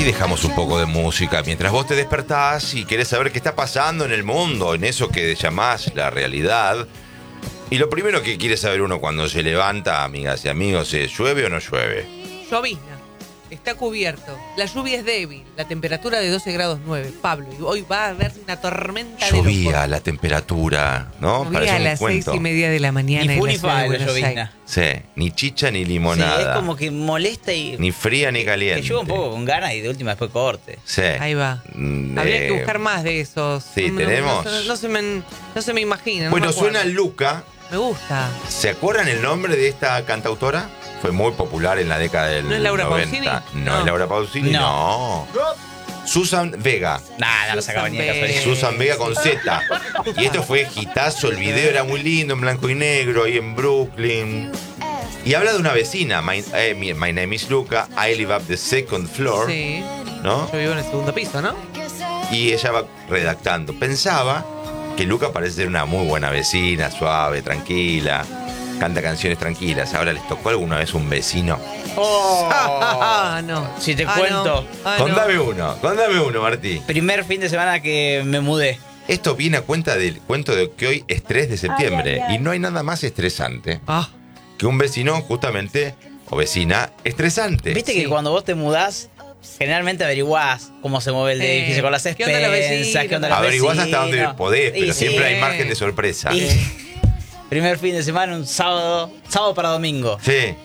Y dejamos un poco de música mientras vos te despertás y querés saber qué está pasando en el mundo, en eso que llamás la realidad. Y lo primero que quiere saber uno cuando se levanta, amigas y amigos, es ¿llueve o no llueve? Llovizna. Está cubierto. La lluvia es débil. La temperatura de 12 grados 9. Pablo, y hoy va a haber una tormenta de Llovía locos. la temperatura, ¿no? Llovía Parece a un las cuento. 6:30 de la mañana. Ni en fu la ni ciudad fa de la Buenos llovizna. Aires. Sí, ni chicha ni Sí, limonada. es como que molesta y Ni fría ni caliente. que lleva un poco con ganas y de última después corte. Sí. Ahí va. Habría que buscar más de esos. Sí, tenemos. No se me imagina. Bueno, no me acuerdo. suena Luca. Me gusta. ¿Se acuerdan el nombre de esta cantautora? Fue muy popular en la década del ¿No es Laura 90. Pausini? No es Laura Pausini, no. Susan Vega. Nada, no sacaba ni de Susan casualidad. Susan Vega con Z. Y esto fue hitazo, el video era muy lindo, en blanco y negro, ahí en Brooklyn. Y habla de una vecina, my name is Luca, I live up the second floor, Sí. ¿no? Yo vivo en el segundo piso, ¿no? Y ella va redactando. Pensaba que Luca parece ser una muy buena vecina, suave, tranquila, canta canciones tranquilas. Ahora les tocó alguna vez un vecino. Ah, no. Si te Ah, cuento. no. Ah, no. Contame uno, Martí. Primer fin de semana que me mudé. Esto viene a cuenta del cuento de que hoy es 3 de septiembre y no hay nada más estresante Ah, que un vecino justamente o vecina estresante. Viste Sí. que cuando vos te mudás, generalmente averiguás cómo se mueve el edificio con las ¿Qué onda los expensas, vecinos? qué onda los Averiguás hasta dónde vecinos. podés, pero Y siempre sí. hay margen de sorpresa. Y primer fin de semana, un sábado para domingo. Sí.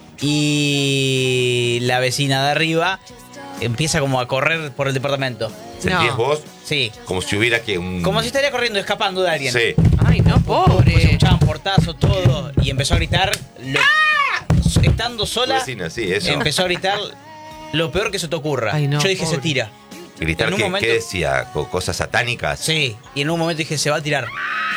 Y la vecina de arriba empieza como a correr por el departamento. ¿Sentís No. vos Sí. como si hubiera que un... Como si estaría corriendo, escapando de alguien. Sí. ay, no, Pues se pobre. escuchaban portazos, todo. Y empezó a gritar. Estando sola, Vecina, sí, eso. empezó a gritar lo peor que se te ocurra. Ay, no, Yo dije, pobre. se tira. Gritar en un que, momento- ¿qué decía? ¿Cosas satánicas? Sí. Y en un momento dije, se va a tirar.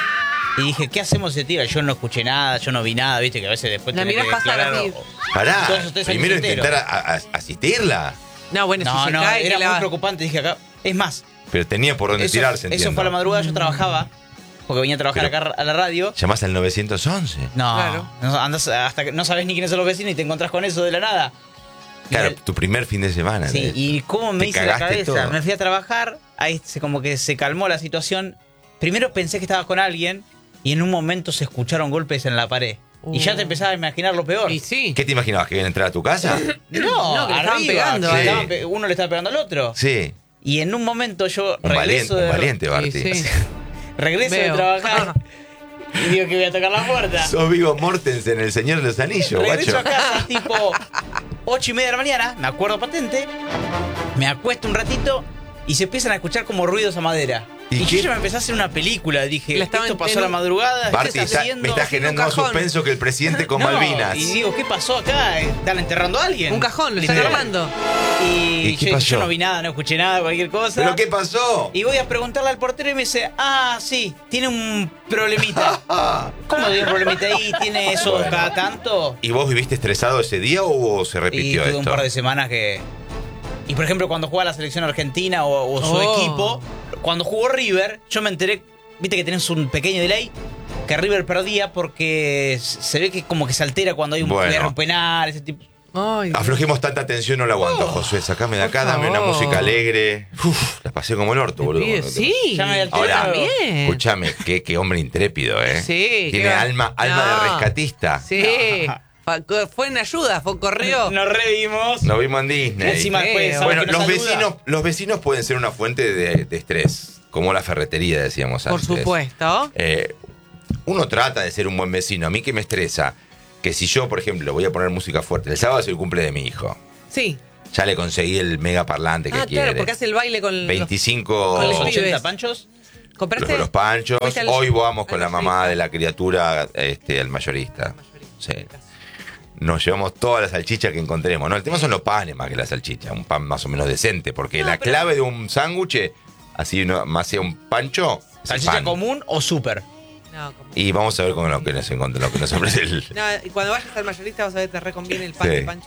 Y dije, ¿qué hacemos si se tira? Yo no escuché nada, yo no vi nada, viste que a veces después La tenés mirás que pasar declarar. así. Pará, Todos ustedes primero años intentar asistirla. No, bueno, si No, se no, cae, era que muy la... preocupante. Dije acá, es más, Pero tenía por dónde tirarse, eso entiendo. fue a la madrugada, yo trabajaba, porque venía a trabajar Pero- acá a la radio. Llamás al 911. No, Claro. no, andás hasta que no sabes ni quiénes son los vecinos y te encontrás con eso de la nada. Claro, Y- tu primer fin de semana. Sí, ¿eh? y cómo me Te hice la cagaste cabeza. todo. Me fui a trabajar, ahí como que se calmó la situación. Primero pensé que estaba con alguien y en un momento se escucharon golpes en la pared. Y ya te empezaba a imaginar lo peor. Y sí. ¿Qué te imaginabas? ¿Que iban a entrar a tu casa? No, No, que le estaban arriba, pegando. que Sí. uno le estaba pegando al otro. Sí. Y en un momento yo Un valiente, regreso Barty. Sí, sí. regreso de Veo. trabajar y digo que voy a tocar la puerta. Sos Viggo Mortensen en El Señor de los Anillos, Regreso guacho. a casa tipo 8:30 de la mañana, me acuerdo patente, me acuesto un ratito y se empiezan a escuchar como ruidos a madera. ¿Y Y qué? yo ya me empecé a hacer una película, dije, La estaban esto pasó en a la un- madrugada, Barty, ¿qué está haciendo? me está generando más Un cajón. suspenso que el presidente con No, Malvinas. Y digo, ¿qué pasó acá? ¿Están enterrando a alguien? Un cajón, lo están Literal. armando. ¿Y Y qué yo, pasó? yo no vi nada, no escuché nada, cualquier cosa. ¿Pero qué pasó? Y voy a preguntarle al portero y me dice, sí, tiene un problemita. ¿Cómo tiene un problemita ahí? ¿Tiene eso Bueno. cada tanto? ¿Y vos viviste estresado ese día o se Y repitió tuve un esto? par de semanas que... Y por ejemplo, cuando jugaba la selección argentina o su Oh. equipo, cuando jugó River, yo me enteré, viste que tenés un pequeño delay, que River perdía porque se ve que como que se altera cuando hay Bueno. un penal, ese tipo. Ay, Aflojemos tanta tensión, no la aguanto, Josué. Sacame de acá, por dame una favor. música alegre. Uf, la pasé como el orto, boludo. pibe, sí. Ya me había alterado. Ahora, También. escúchame, qué hombre intrépido, ¿eh? Sí, Tiene qué va- alma de No. rescatista. Sí. Fue en ayuda, corrió. Nos revimos. Nos vimos en Disney. Encima Qué después, feo. ¿sabes Bueno, que nos saluda? los vecinos pueden ser una fuente de estrés, como la ferretería, decíamos Por antes. supuesto. Uno trata de ser un buen vecino. A mí que me estresa que si yo, por ejemplo, voy a poner música fuerte, el sábado es el cumple de mi hijo. Sí. Ya le conseguí el mega parlante que Ah, quiere. claro, porque hace el baile con 25 con ¿Los los 80 pibes. panchos? ¿Compraste? los panchos. ¿Fuiste al- Hoy vamos con al la mamá mayorista? de la criatura al mayorista. Sí. Nos llevamos toda la salchicha que encontremos. No, el tema son los panes más que la salchicha. Un pan más o menos decente. Porque No, la pero- clave de un sándwich, así más sea un pancho, es el ¿Salchicha pan. común o súper? No, como- Y vamos a ver con lo que nos encontramos, lo que nos ofrece el. No, y cuando vayas al mayorista vas a ver, te reconviene el pan Sí. de Pancho.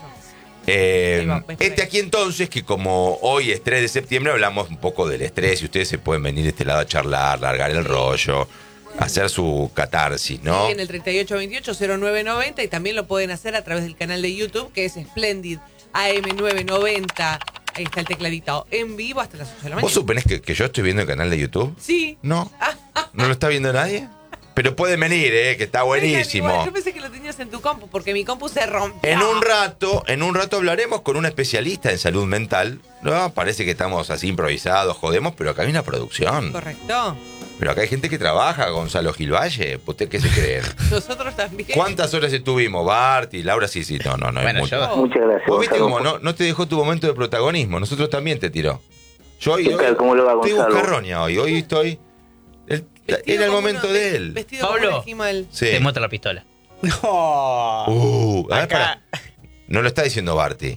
Ahí va, ves por Este ahí. aquí entonces, que como hoy es 3 de septiembre, hablamos un poco del estrés y ustedes se pueden venir de este lado a charlar, largar el rollo, hacer su catarsis, ¿no? Sí, en el 3828-0990 y también lo pueden hacer a través del canal de YouTube que es Splendid AM990 Ahí está el tecladito en vivo hasta las 8 de la mañana. ¿Vos suponés que yo estoy viendo el canal de YouTube? Sí. No. ¿No lo está viendo nadie? Pero pueden venir, que está buenísimo. Igual, yo pensé que lo tenías en tu compu, porque mi compu se rompió. En un rato hablaremos con un especialista en salud mental. No, parece que estamos así improvisados, jodemos, pero acá hay una producción. Correcto. Pero acá hay gente que trabaja, Gonzalo Gilvalle. ¿Usted qué se creen? Nosotros también. ¿Cuántas horas estuvimos? Bart y Laura, sí. No, es Bueno, mucho. yo- Muchas gracias. Vos viste Gonzalo. como no te dejó tu momento de protagonismo. Nosotros también te tiró. Yo hoy ¿Qué tal? ¿Cómo le va, estoy Gonzalo? buscarroña hoy. Hoy estoy... Vestido Era el como momento uno- de él. Vestido Pablo. como un esquimal. Sí. Te muestra la pistola. No. A ver, Acá. pará. No lo está diciendo Barty.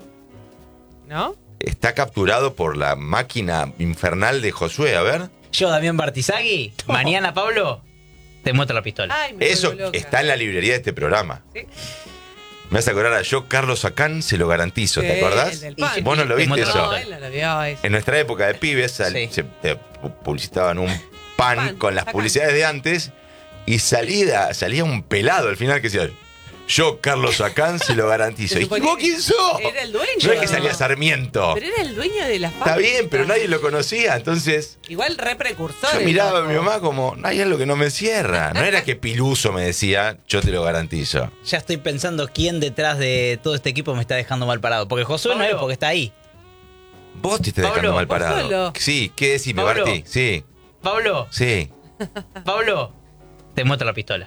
¿No? Está capturado por la máquina infernal de Josué. A ver. Yo, Damián Bartizagui, mañana, Pablo, te muestra la pistola. Ay, me Eso vuelvo loca. está en la librería de este programa. Sí. Me vas a acordar a yo, Carlos Acán, se lo garantizo. ¿Te Sí, acordás? el del pan. Vos no lo Te viste muestro eso. la No, él no lo vio eso. En nuestra época de pibes Sí. se publicitaban un pan Pan, con las sacan. publicidades de antes y salía un pelado al final que decía, yo, Carlos Acán, se lo garantizo. Se ¿Y suponía vos que quién sos? era el dueño. No es que salía Sarmiento. Pero era el dueño de la fábrica. Está bien, pero nadie lo conocía, entonces Igual re precursor. yo el miraba a loco. mi mamá como, no hay algo que no me cierra. No era que Piluso me decía, yo te lo garantizo. Ya estoy pensando quién detrás de todo este equipo me está dejando mal parado. Porque Josué no Pablo. es porque está ahí. Vos te estás Pablo, dejando mal vos parado. solo. Sí, ¿qué decime, Pablo. Barty? Sí, Pablo, sí. Pablo, te muestra la pistola.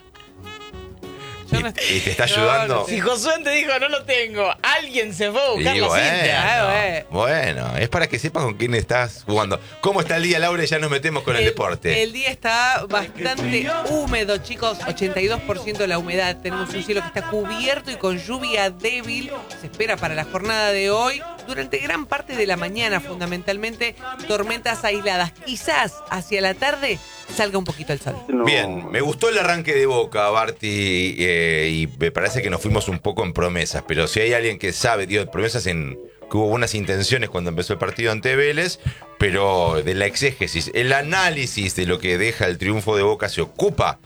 Yo no estoy- Y te está No, ayudando. no Si Josué te dijo no lo tengo, alguien se fue a Y buscar la cinta. bueno, es para que sepas con quién estás jugando. ¿Cómo está el día, Laura? Y ya nos metemos con el deporte. El día está bastante húmedo, chicos. 82% la humedad. Tenemos un cielo que está cubierto y con lluvia débil. Se espera para la jornada de hoy. Durante gran parte de la mañana, fundamentalmente, tormentas aisladas. Quizás hacia la tarde salga un poquito el sol. No. Bien, me gustó el arranque de Boca, Barty, y me parece que nos fuimos un poco en promesas, pero si hay alguien que sabe, digo, promesas en que hubo buenas intenciones cuando empezó el partido ante Vélez, pero de la exégesis, el análisis de lo que deja el triunfo de Boca se ocupa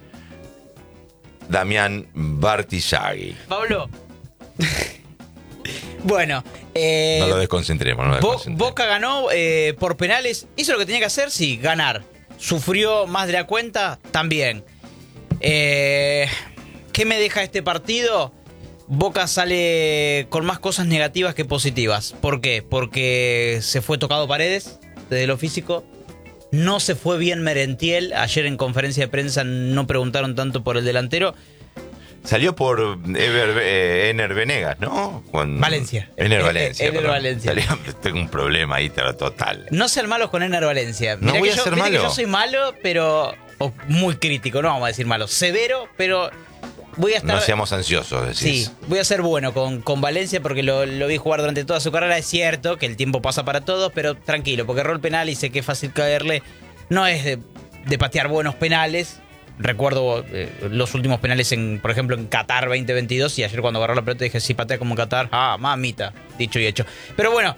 Damián Bartizagui. Pablo. Bueno, No lo desconcentremos, no lo desconcentremos. Boca ganó por penales. ¿Hizo lo que tenía que hacer? Sí, ganar. ¿Sufrió más de la cuenta? También. ¿Qué me deja este partido? Boca sale con más cosas negativas que positivas. ¿Por qué? Porque se fue tocado Paredes desde lo físico. No se fue bien Merentiel. Ayer en conferencia de prensa no preguntaron tanto por el delantero. Salió por Ener Venegas, ¿no? Valencia. Ener Valencia. Ener perdón. Valencia. Tengo un problema ahí total. No sean malos con Ener Valencia. No voy a que ser viste que malo. yo soy malo, pero... o muy crítico, no vamos a decir malo. Severo, pero voy a estar... No seamos ansiosos, decís. Sí, voy a ser bueno con Valencia porque lo vi jugar durante toda su carrera. Es cierto que el tiempo pasa para todos, pero tranquilo, porque erró el penal y sé que es fácil caerle. No es de patear buenos penales. Recuerdo los últimos penales, por ejemplo, en Qatar 2022. Y ayer cuando agarró la pelota dije, si patea como Qatar, mamita, dicho y hecho. Pero bueno,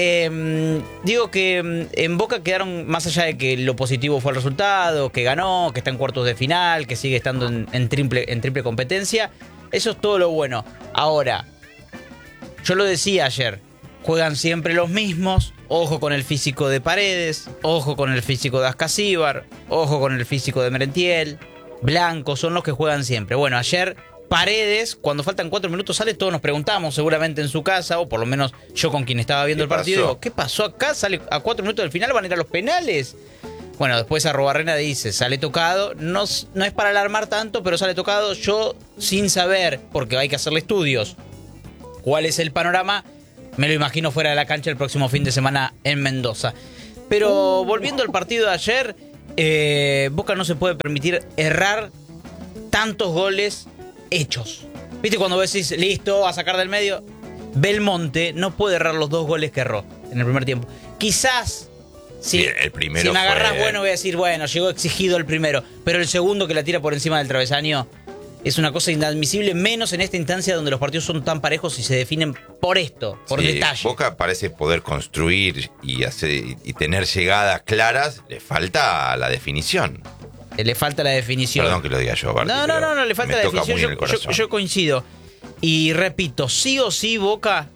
digo que en Boca quedaron, más allá de que lo positivo fue el resultado, que ganó, que está en cuartos de final, que sigue estando en triple competencia. Eso es todo lo bueno. Ahora, yo lo decía ayer, juegan siempre los mismos. Ojo con el físico de Paredes, ojo con el físico de Ascasíbar, ojo con el físico de Merentiel. Blanco, son los que juegan siempre. Bueno, ayer Paredes, cuando faltan 4 minutos sale, todos nos preguntamos seguramente en su casa, o por lo menos yo con quien estaba viendo el ¿Qué partido, pasó? digo, ¿qué pasó acá? Sale a 4 minutos del final, van a ir a los penales. Bueno, después Arrobarrena dice, sale tocado, no es para alarmar tanto, pero sale tocado. Yo, sin saber, porque hay que hacerle estudios, cuál es el panorama, me lo imagino fuera de la cancha el próximo fin de semana en Mendoza. Pero volviendo al partido de ayer, Boca no se puede permitir errar tantos goles hechos. ¿Viste cuando vos decís, listo, a sacar del medio? Belmonte no puede errar los 2 goles que erró en el primer tiempo. Quizás, Sí, el primero si me agarras fue- bueno, voy a decir, bueno, llegó exigido el primero. Pero el segundo que la tira por encima del travesaño es una cosa inadmisible, menos en esta instancia donde los partidos son tan parejos y se definen por esto, por Sí, detalle. Boca parece poder construir y tener llegadas claras, le falta la definición. Le falta la definición. Perdón que lo diga yo, Barty, No, pero le falta me la toca muy en definición. el corazón. Yo coincido. Y repito, sí o sí Boca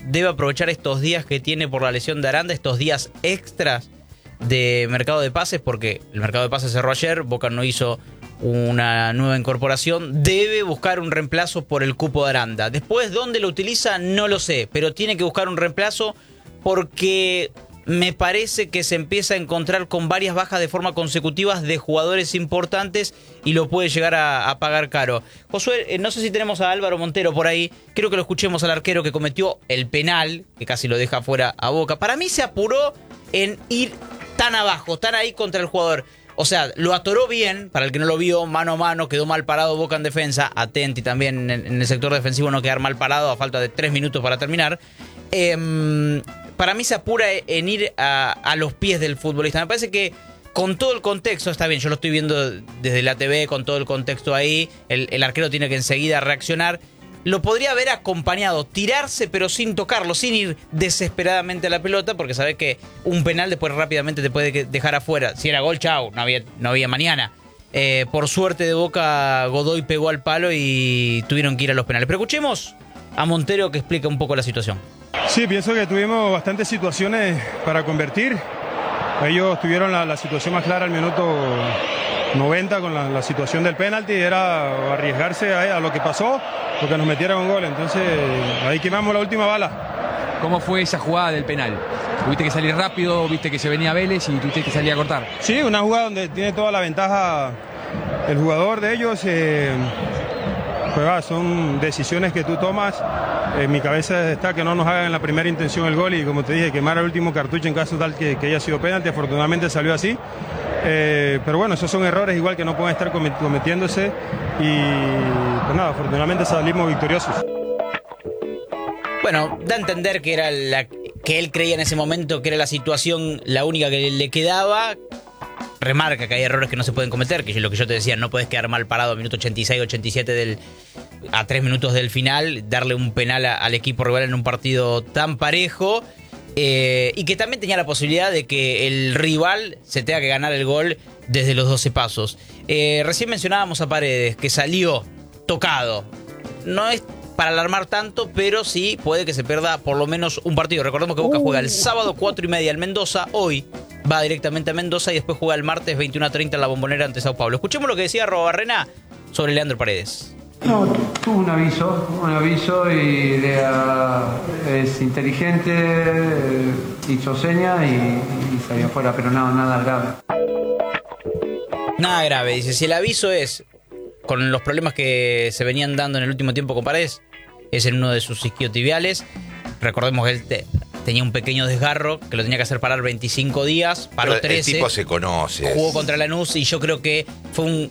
debe aprovechar estos días que tiene por la lesión de Aranda, estos días extras de mercado de pases, porque el mercado de pases cerró ayer, Boca no hizo una nueva incorporación, debe buscar un reemplazo por el cupo de Aranda. Después, ¿dónde lo utiliza? No lo sé, pero tiene que buscar un reemplazo porque me parece que se empieza a encontrar con varias bajas de forma consecutiva de jugadores importantes y lo puede llegar a pagar caro. Josué, no sé si tenemos a Álvaro Montero por ahí, creo que lo escuchemos al arquero que cometió el penal, que casi lo deja fuera a Boca. Para mí se apuró en ir tan abajo, tan ahí contra el jugador. O sea, lo atoró bien, para el que no lo vio, mano a mano, quedó mal parado Boca en defensa, atenti también en el sector defensivo no quedar mal parado a falta de 3 minutos para terminar. Para mí se apura en ir a los pies del futbolista. Me parece que con todo el contexto, está bien, yo lo estoy viendo desde la TV, con todo el contexto ahí, el arquero tiene que enseguida reaccionar. Lo podría haber acompañado, tirarse pero sin tocarlo, sin ir desesperadamente a la pelota, porque sabes que un penal después rápidamente te puede dejar afuera. Si era gol, chau, no había mañana. Por suerte de Boca, Godoy pegó al palo y tuvieron que ir a los penales. Pero escuchemos a Montero que explica un poco la situación. Sí, pienso que tuvimos bastantes situaciones para convertir. Ellos tuvieron la situación más clara al minuto 90 con la situación del penalti, era arriesgarse a lo que pasó, porque nos metieron un gol. Entonces ahí quemamos la última bala. ¿Cómo fue esa jugada del penal? ¿Tuviste que salir rápido, viste que se venía Vélez y tuviste que salir a cortar? Sí, una jugada donde tiene toda la ventaja el jugador de ellos. Pues son decisiones que tú tomas. En mi cabeza está que no nos hagan en la primera intención el gol y, como te dije, quemar el último cartucho en caso tal que haya sido penalti. Afortunadamente salió así. Pero bueno, esos son errores igual que no pueden estar cometiéndose y pues nada, afortunadamente salimos victoriosos. Bueno, da a entender que era que él creía en ese momento que era la situación la única que le quedaba. Remarca que hay errores que no se pueden cometer, que es lo que yo te decía, no puedes quedar mal parado a minuto 86, 87 a 3 minutos del final, darle un penal al equipo rival en un partido tan parejo. Y que también tenía la posibilidad de que el rival se tenga que ganar el gol desde los 12 pasos. Recién mencionábamos a Paredes, que salió tocado. No es para alarmar tanto, pero sí puede que se pierda por lo menos un partido. Recordemos que Boca juega el sábado 4:30 en Mendoza. Hoy va directamente a Mendoza y después juega el martes 21:30 en la Bombonera ante Sao Paulo. Escuchemos lo que decía Robarrena sobre Leandro Paredes. No, tuvo un aviso y es inteligente, hizo seña y salió afuera, pero nada grave. Nada grave, dice, si el aviso es con los problemas que se venían dando en el último tiempo con Paredes, es en uno de sus isquiotibiales. Recordemos que él tenía un pequeño desgarro que lo tenía que hacer parar 25 días, paró pero 13. El tipo se conoce. Jugó contra Lanús y yo creo que fue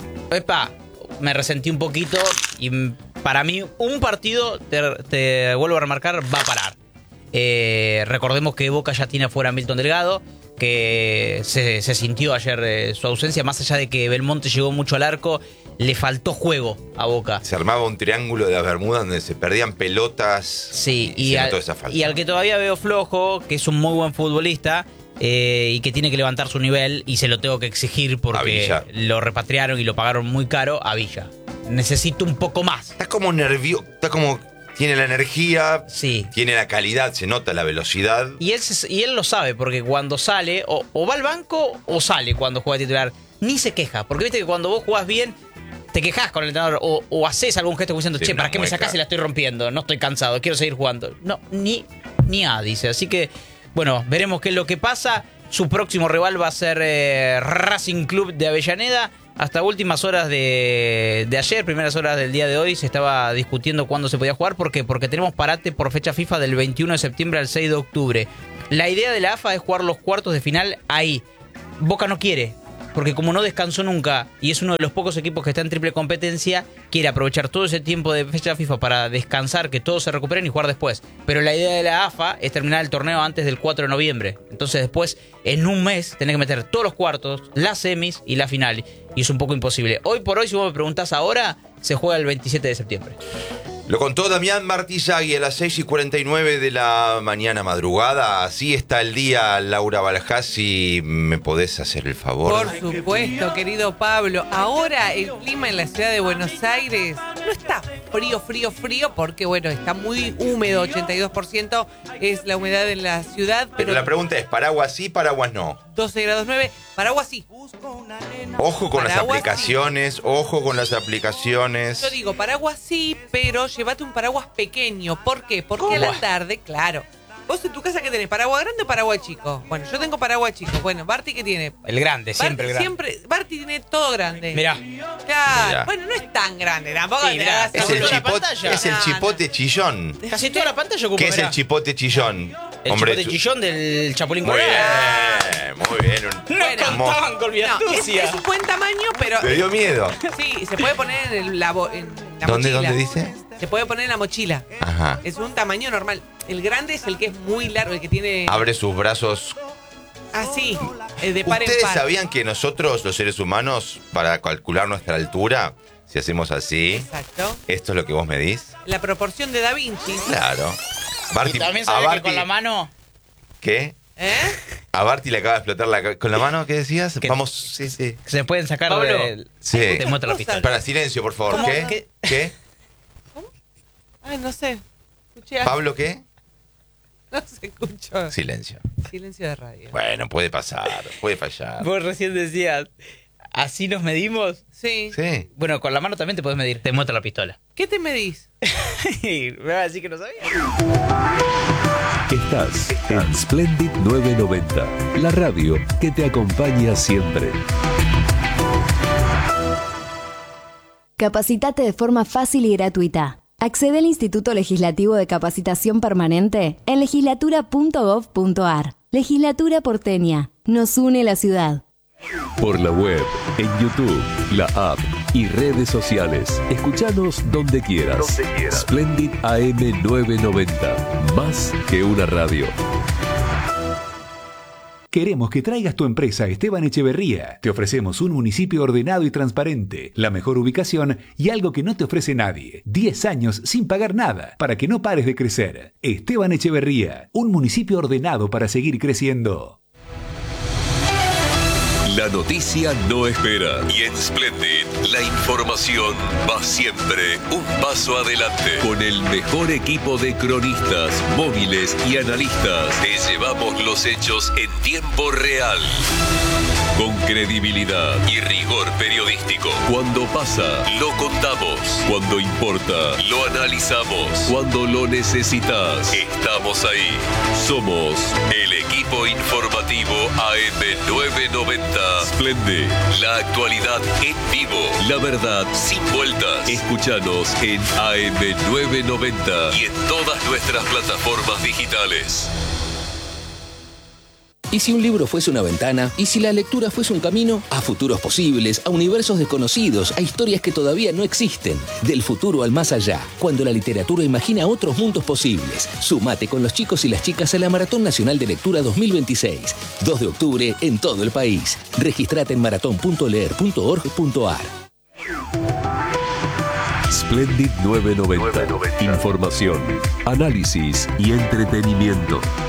me resentí un poquito y para mí un partido, te vuelvo a remarcar, va a parar. Recordemos que Boca ya tiene afuera a Milton Delgado, que se sintió ayer su ausencia, más allá de que Belmonte llegó mucho al arco, le faltó juego a Boca. Se armaba un triángulo de la Bermuda donde se perdían pelotas. Sí, y al que todavía veo flojo, que es un muy buen futbolista, y que tiene que levantar su nivel, y se lo tengo que exigir porque lo repatriaron y lo pagaron muy caro, a Villa. Necesito un poco más. Está como nervioso, está como... Tiene la energía, sí, tiene la calidad, se nota la velocidad. Y él lo sabe, porque cuando sale, o va al banco o sale cuando juega titular. Ni se queja, porque viste que cuando vos jugás bien, te quejás con el entrenador o haces algún gesto diciendo, che, ¿para qué me sacás si la estoy rompiendo? No estoy cansado, quiero seguir jugando. No, ni dice. Así que, bueno, veremos qué es lo que pasa. Su próximo rival va a ser Racing Club de Avellaneda. Hasta últimas horas de ayer, primeras horas del día de hoy, se estaba discutiendo cuándo se podía jugar. ¿Por qué? Porque tenemos parate por fecha FIFA del 21 de septiembre al 6 de octubre. La idea de la AFA es jugar los cuartos de final ahí. Boca no quiere, porque como no descansó nunca y es uno de los pocos equipos que está en triple competencia, quiere aprovechar todo ese tiempo de fecha FIFA para descansar, que todos se recuperen y jugar después. Pero la idea de la AFA es terminar el torneo antes del 4 de noviembre. Entonces después, en un mes, tenés que meter todos los cuartos, las semis y la final. Y es un poco imposible. Hoy por hoy, si vos me preguntás ahora, se juega el 27 de septiembre. Lo contó Damián Martizagui a las 6:49 de la mañana madrugada. Así está el día, Laura Baljasi. ¿Me podés hacer el favor? Por supuesto, querido Pablo. Ahora el clima en la ciudad de Buenos Aires no está frío, porque bueno, está muy húmedo, 82% es la humedad en la ciudad. Pero la pregunta es, ¿paraguas sí, paraguas no? 12 grados 9, paraguas sí. Ojo con las Paraguas aplicaciones, sí. ojo con las aplicaciones. Yo digo, paraguas sí, pero llévate un paraguas pequeño. ¿Por qué? Porque a la tarde, claro. ¿Vos en tu casa qué tenés? ¿Paraguas grande o paraguas chico? Bueno, yo tengo paraguas chico. Bueno, Barty, ¿qué tiene? El grande, siempre el grande. Barty tiene todo grande. Mirá. Claro. Mirá. Bueno, no es tan grande tampoco. Sí, mirá, Es el, ¿Toda la chipote, pantalla? es el chipote chillón. Casi toda la pantalla ocupa. ¿Qué es mirá. el chipote chillón? El chipote chillón del Chapulín Muy Colorado. bien, muy bien. No Bueno. contaban con mi astucia. Es un buen tamaño, pero Me dio miedo. sí, se puede poner en la ¿Dónde mochila. dice? Se puede poner en la mochila. Ajá. Es un tamaño normal. El grande es el que es muy largo, el que tiene Abre sus brazos. así, de par en ¿Ustedes par. sabían que nosotros, los seres humanos, para calcular nuestra altura, si hacemos así, Exacto. esto es lo que vos medís? La proporción de Da Vinci. Claro. Y Barty, también a sabés que Barty- con la mano. ¿Qué? ¿Eh? A Barty le acaba de explotar con la mano, ¿qué decías? ¿Qué? Vamos, sí, sí. Se pueden sacar Pablo. de. Sí. Te muestro la Cosas. pistola. Para silencio, por favor. ¿Cómo? ¿Qué? ¿Qué? Ay, no sé. Escuché. ¿Pablo qué? No se escuchó. Silencio. Silencio de radio. Bueno, puede pasar, puede fallar. Vos recién decías, ¿así nos medimos? Sí. Sí. Bueno, con la mano también te puedes medir. Te muestro la pistola. ¿Qué te medís? Y me vas a decir que no sabía. Estás en Splendid 990, la radio que te acompaña siempre. Capacitate de forma fácil y gratuita. Accede al Instituto Legislativo de Capacitación Permanente en legislatura.gov.ar. Legislatura porteña. Nos une la ciudad. Por la web, en YouTube, la app y redes sociales. Escuchanos donde quieras. Splendid AM 990. Más que una radio. Queremos que traigas tu empresa a Esteban Echeverría. Te ofrecemos un municipio ordenado y transparente, la mejor ubicación y algo que no te ofrece nadie. 10 años sin pagar nada para que no pares de crecer. Esteban Echeverría, un municipio ordenado para seguir creciendo. La noticia no espera y en Splendid la información va siempre un paso adelante. Con el mejor equipo de cronistas, móviles y analistas, te llevamos los hechos en tiempo real. Con credibilidad y rigor periodístico. Cuando pasa, lo contamos. Cuando importa, lo analizamos. Cuando lo necesitas, estamos ahí. Somos el equipo informativo AM990. Splendid, la actualidad en vivo. La verdad sin vueltas. Escúchanos en AM990 y en todas nuestras plataformas digitales. ¿Y si un libro fuese una ventana? ¿Y si la lectura fuese un camino? A futuros posibles, a universos desconocidos, a historias que todavía no existen. Del futuro al más allá, cuando la literatura imagina otros mundos posibles. Sumate con los chicos y las chicas a la Maratón Nacional de Lectura 2026. 2 de octubre en todo el país. Registrate en maratón.leer.org.ar. Splendid 990. Información, análisis y entretenimiento.